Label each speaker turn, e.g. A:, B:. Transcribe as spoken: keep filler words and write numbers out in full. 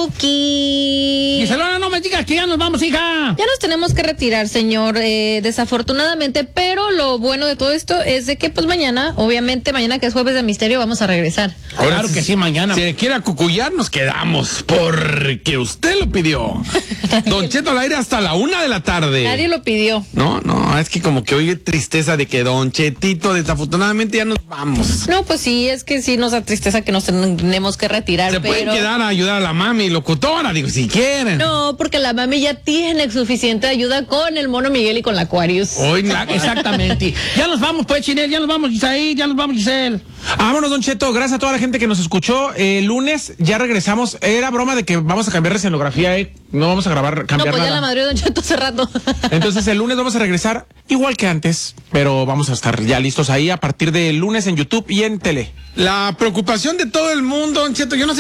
A: Chucky.
B: Giselona, no me digas que ya nos vamos, hija.
A: Ya nos tenemos que retirar, señor, eh, desafortunadamente, pero lo bueno de todo esto es de que pues mañana, obviamente mañana que es jueves de misterio, vamos a regresar.
B: Ahora claro que sí, mañana.
C: Si quiere acucullar, nos quedamos, porque usted lo pidió. Don Cheto al aire hasta la una de la tarde.
A: Nadie lo pidió.
C: No, no, es que como que oye tristeza de que Don Chetito, desafortunadamente ya nos vamos.
A: No, pues sí, es que sí nos da tristeza que nos tenemos que retirar,
C: Se
A: pero...
C: pueden quedar a ayudar a la mami locutora, digo, si quieren.
A: No, porque la mami ya tiene suficiente ayuda con el Mono Miguel y con la Aquarius.
B: Hoy, exactamente. Ya nos vamos, pues, Chinel, ya nos vamos, Isaí, ya nos vamos, Giselle.
D: Vámonos, Don Cheto, gracias a toda la gente que nos escuchó. El eh, lunes ya regresamos. Era broma de que vamos a cambiar de escenografía, eh. No vamos a grabar, cambiar
A: No, pues
D: nada.
A: ya la madre de Don Cheto hace rato.
D: Entonces el lunes vamos a regresar igual que antes, pero vamos a estar ya listos ahí a partir del lunes en YouTube y en tele.
C: La preocupación de todo el mundo, Don Cheto, yo no sé